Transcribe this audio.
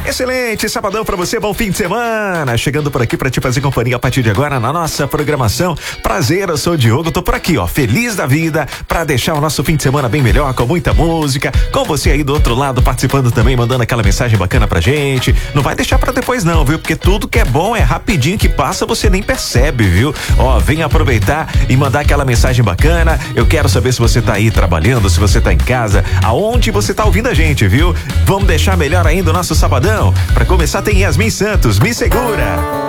Excelente sabadão pra você, bom fim de semana. Chegando por aqui pra te fazer companhia a partir de agora na nossa programação. Prazer, eu sou o Diogo, tô por aqui, ó, feliz da vida pra deixar o nosso fim de semana bem melhor, com muita música, com você aí do outro lado participando também, mandando aquela mensagem bacana pra gente. Não vai deixar pra depois não, viu? Porque tudo que é bom é rapidinho que passa, você nem percebe, viu? Ó, vem aproveitar e mandar aquela mensagem bacana. Eu quero saber se você tá aí trabalhando, se você tá em casa, aonde você tá ouvindo a gente, viu? Vamos deixar melhor ainda o nosso sabadão. Pra começar tem Yasmin Santos, Me Segura.